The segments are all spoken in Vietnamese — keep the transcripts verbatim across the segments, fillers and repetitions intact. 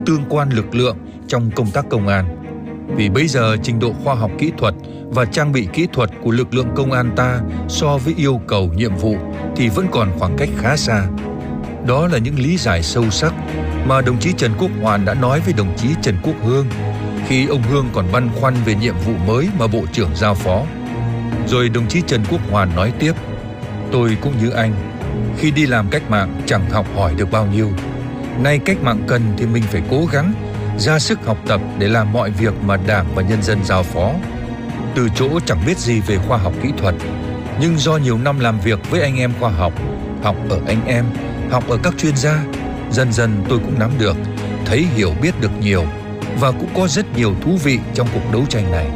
tương quan lực lượng trong công tác công an. Vì bây giờ trình độ khoa học kỹ thuật và trang bị kỹ thuật của lực lượng công an ta so với yêu cầu nhiệm vụ thì vẫn còn khoảng cách khá xa. Đó là những lý giải sâu sắc mà đồng chí Trần Quốc Hoàn đã nói với đồng chí Trần Quốc Hương khi ông Hương còn băn khoăn về nhiệm vụ mới mà Bộ trưởng giao phó. Rồi đồng chí Trần Quốc Hoàn nói tiếp: tôi cũng như anh, khi đi làm cách mạng chẳng học hỏi được bao nhiêu. Nay cách mạng cần thì mình phải cố gắng, ra sức học tập để làm mọi việc mà Đảng và nhân dân giao phó. Từ chỗ chẳng biết gì về khoa học kỹ thuật, nhưng do nhiều năm làm việc với anh em khoa học, học ở anh em, học ở các chuyên gia, dần dần tôi cũng nắm được, thấy hiểu biết được nhiều và cũng có rất nhiều thú vị trong cuộc đấu tranh này.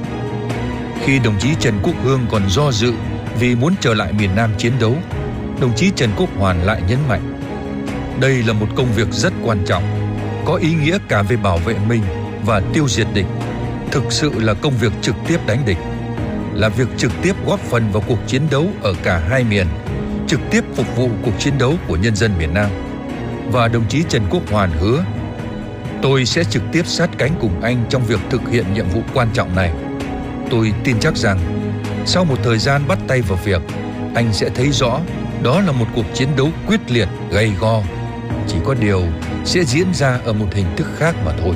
Khi đồng chí Trần Quốc Hương còn do dự vì muốn trở lại miền Nam chiến đấu, đồng chí Trần Quốc Hoàn lại nhấn mạnh: đây là một công việc rất quan trọng, có ý nghĩa cả về bảo vệ mình và tiêu diệt địch. Thực sự là công việc trực tiếp đánh địch, là việc trực tiếp góp phần vào cuộc chiến đấu ở cả hai miền, trực tiếp phục vụ cuộc chiến đấu của nhân dân miền Nam. Và đồng chí Trần Quốc Hoàn hứa: tôi sẽ trực tiếp sát cánh cùng anh trong việc thực hiện nhiệm vụ quan trọng này. Tôi tin chắc rằng sau một thời gian bắt tay vào việc, anh sẽ thấy rõ đó là một cuộc chiến đấu quyết liệt, gay go. Chỉ có điều sẽ diễn ra ở một hình thức khác mà thôi.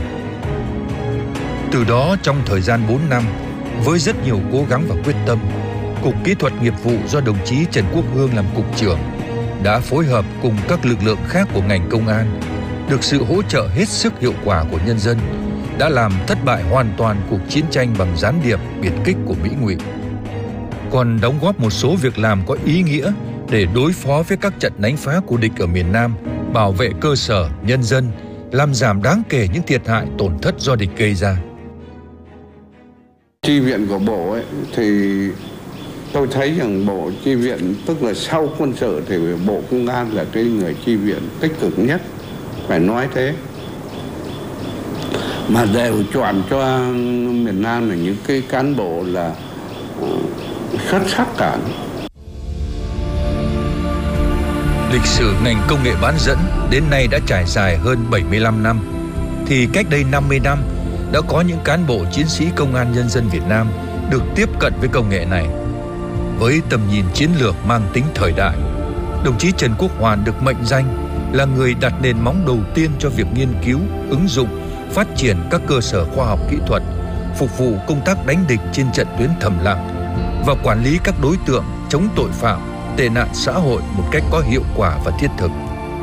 Từ đó, trong thời gian bốn năm, với rất nhiều cố gắng và quyết tâm, Cục Kỹ thuật Nghiệp vụ do đồng chí Trần Quốc Hương làm cục trưởng đã phối hợp cùng các lực lượng khác của ngành công an, được sự hỗ trợ hết sức hiệu quả của nhân dân, đã làm thất bại hoàn toàn cuộc chiến tranh bằng gián điệp, biệt kích của Mỹ ngụy. Còn đóng góp một số việc làm có ý nghĩa để đối phó với các trận đánh phá của địch ở miền Nam, bảo vệ cơ sở, nhân dân, làm giảm đáng kể những thiệt hại tổn thất do địch gây ra. Chi viện của Bộ ấy, thì tôi thấy rằng Bộ chi viện, tức là sau quân sự thì Bộ Công an là cái người chi viện tích cực nhất, phải nói thế. Mà đều chọn cho miền Nam là những cái cán bộ là xuất sắc cả. Lịch sử ngành công nghệ bán dẫn đến nay đã trải dài hơn bảy mươi lăm năm, thì cách đây năm mươi năm đã có những cán bộ chiến sĩ công an nhân dân Việt Nam được tiếp cận với công nghệ này. Với tầm nhìn chiến lược mang tính thời đại, đồng chí Trần Quốc Hoàn được mệnh danh là người đặt nền móng đầu tiên cho việc nghiên cứu, ứng dụng, phát triển các cơ sở khoa học kỹ thuật, phục vụ công tác đánh địch trên trận tuyến thầm lặng và quản lý các đối tượng chống tội phạm, tệ nạn xã hội một cách có hiệu quả và thiết thực.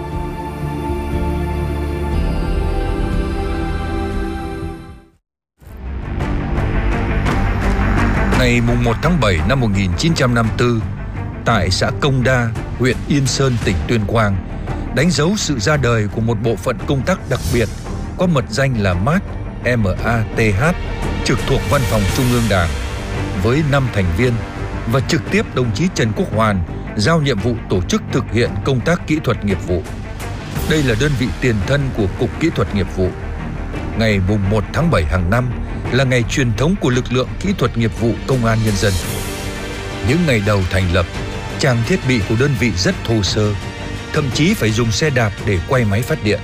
Ngày một tháng bảy năm một nghìn chín trăm năm mươi tư, tại xã Công Đa, huyện Yên Sơn, tỉnh Tuyên Quang, đánh dấu sự ra đời của một bộ phận công tác đặc biệt có mật danh là mát, M A T H, trực thuộc Văn phòng Trung ương Đảng, với năm thành viên, và trực tiếp đồng chí Trần Quốc Hoàn giao nhiệm vụ tổ chức thực hiện công tác kỹ thuật nghiệp vụ. Đây là đơn vị tiền thân của Cục Kỹ thuật Nghiệp vụ. Ngày một tháng bảy hàng năm là ngày truyền thống của lực lượng kỹ thuật nghiệp vụ Công an Nhân dân. Những ngày đầu thành lập, trang thiết bị của đơn vị rất thô sơ, thậm chí phải dùng xe đạp để quay máy phát điện.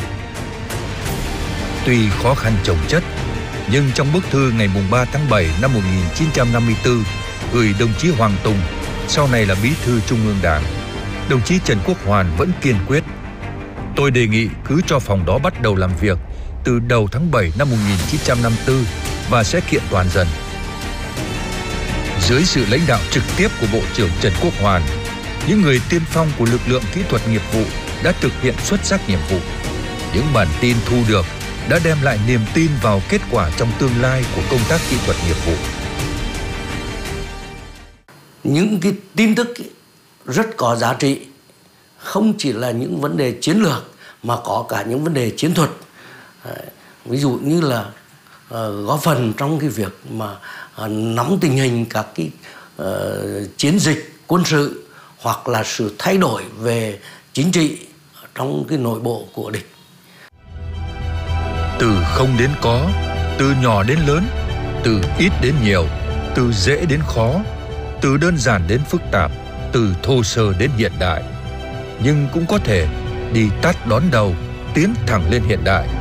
Tuy khó khăn chồng chất, nhưng trong bức thư ngày ba tháng bảy năm một nghìn chín trăm năm mươi tư gửi đồng chí Hoàng Tùng, sau này là Bí thư Trung ương Đảng, đồng chí Trần Quốc Hoàn vẫn kiên quyết: tôi đề nghị cứ cho phòng đó bắt đầu làm việc từ đầu tháng bảy năm một nghìn chín trăm năm mươi tư và sẽ kiện toàn dần. Dưới sự lãnh đạo trực tiếp của Bộ trưởng Trần Quốc Hoàn, những người tiên phong của lực lượng kỹ thuật nghiệp vụ đã thực hiện xuất sắc nhiệm vụ. Những bản tin thu được đã đem lại niềm tin vào kết quả trong tương lai của công tác kỹ thuật nghiệp vụ. Những cái tin tức rất có giá trị, không chỉ là những vấn đề chiến lược mà có cả những vấn đề chiến thuật. Ví dụ như là uh, góp phần trong cái việc mà uh, nắm tình hình các cái uh, chiến dịch quân sự hoặc là sự thay đổi về chính trị trong cái nội bộ của địch. Từ không đến có, từ nhỏ đến lớn, từ ít đến nhiều, từ dễ đến khó, từ đơn giản đến phức tạp, từ thô sơ đến hiện đại. Nhưng cũng có thể đi tắt đón đầu, tiến thẳng lên hiện đại.